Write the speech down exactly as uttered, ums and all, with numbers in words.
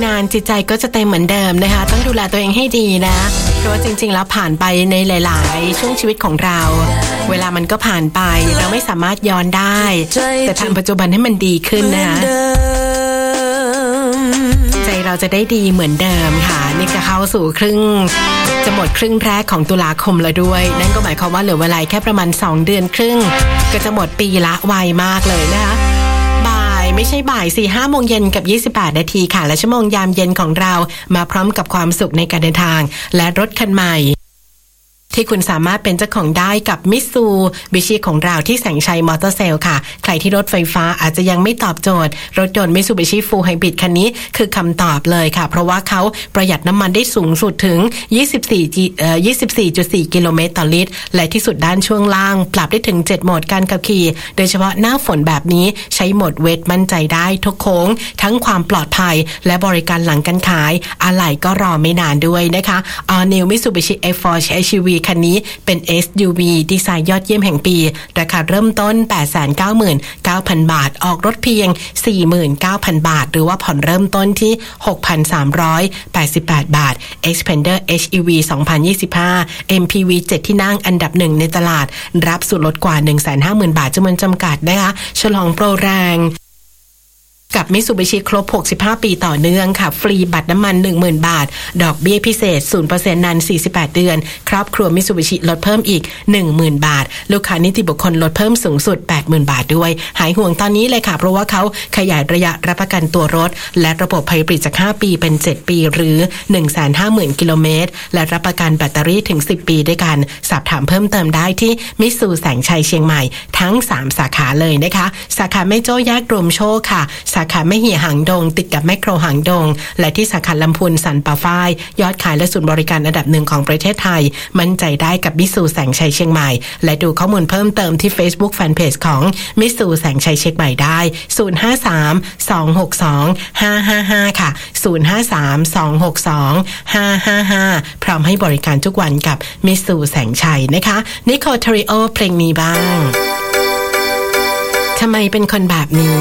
นานจิตใจก็จะเต็มเหมือนเดิมนะคะต้องดูแลตัวเองให้ดีนะเพราะว่าจริงๆแล้วผ่านไปในหลายๆช่วงชีวิตของเราเวลามันก็ผ่านไปเราไม่สามารถย้อนได้แต่ทำปัจจุบันให้มันดีขึ้นนะใจเราจะได้ดีเหมือนเดิมค่ะนี่ก็เข้าสู่ครึ่งจะหมดครึ่งแรกของตุลาคมแล้วด้วยนั่นก็หมายความว่าเหลือเวลาแค่ประมาณสองเดือนครึ่งก็จะหมดปีละไวมากเลยนะคะไม่ใช่บ่าย สี่ห้า โมงเย็นกับยี่สิบแปดนาทีค่ะและชั่วโมงยามเย็นของเรามาพร้อมกับความสุขในการเดินทางและรถคันใหม่ที่คุณสามารถเป็นเจ้าของได้กับมิตซูบิชิของเราที่แสงชัยมอเตอร์เซลค่ะใครที่รถไฟฟ้าอาจจะยังไม่ตอบโจทย์รถยนต์มิตซูบิชิฟูลไฮบริดคันนี้คือคำตอบเลยค่ะเพราะว่าเขาประหยัดน้ำมันได้สูงสุดถึงยี่สิบสี่เอ่อ ยี่สิบสี่จุดสี่ กิโลเมตรต่อลิตรและที่สุดด้านช่วงล่างปรับได้ถึงเจ็ดโหมดการขับขี่โดยเฉพาะหน้าฝนแบบนี้ใช้โหมดเวทมั่นใจได้ทุกโค้งทั้งความปลอดภัยและบริการหลังการขายอะไหล่ก็รอไม่นานด้วยนะคะ All New Mitsubishi เอ็กซ์ โฟร์ เอช ยู วี คันนี้เป็น เอส ยู วี ดีไซน์ยอดเยี่ยมแห่งปีราคาเริ่มต้น แปดแสนเก้าหมื่นเก้าพัน บาทออกรถเพียง สี่หมื่นเก้าพัน บาทหรือว่าผ่อนเริ่มต้นที่ หกพันสามร้อยแปดสิบแปด บาท Xpander เอช อี วี สองพันยี่สิบห้า เอ็ม พี วี เจ็ด ที่นั่งอันดับหนึ่งในตลาดรับส่วนลดกว่า หนึ่งแสนห้าหมื่น บาทจำนวนจำกัดนะคะฉลองโปรแรงกับมิตซูบิชิครบหกสิบห้าปีต่อเนื่องค่ะฟรีบัตรน้ำมัน หนึ่งหมื่น บาทดอกเบี้ยพิเศษ ศูนย์เปอร์เซ็นต์ นานสี่สิบแปดเดือนครอบครัวมิตซูบิชิลดเพิ่มอีก หนึ่งหมื่น บาทลูกค้านิติบุคคลลดเพิ่มสูงสุด แปดหมื่น บาทด้วยหายห่วงตอนนี้เลยค่ะเพราะว่าเขาขยายระยะรับประกันตัวรถและระบบไฮบริดจากห้าปีเป็นเจ็ดปีหรือ หนึ่งแสนห้าหมื่น กิโลเมตรและรับประกันแบตเตอรี่ถึงสิบปีด้วยกันสอบถามเพิ่มเติมได้ที่มิตซูแสงชัยเชียงใหม่ทั้งสามสาขาเลยนะคะสาขาแม่โจ้แยกรวมโชคค่ะสาขาแม่เหี่ยหางดงติดกับแมคโครหางดงและที่สาขาลำพูนสันป่าฝ้ายยอดขายและศูนย์บริการอันดับหนึ่งของประเทศไทยมั่นใจได้กับมิตซูแสงชัยเชียงใหม่และดูข้อมูลเพิ่มเติมที่ Facebook Fanpage ของมิตซูแสงชัยเชียงใหม่ได้ศูนย์ ห้า สาม สอง หก สอง ห้า ห้า ห้าค่ะศูนย์ ห้า สาม สอง หก สอง ห้า ห้า ห้าพร้อมให้บริการทุกวันกับมิตซูแสงชัยนะคะนิโคล เทริโอเพลงนี้บ้างทำไมเป็นคนแบบนี้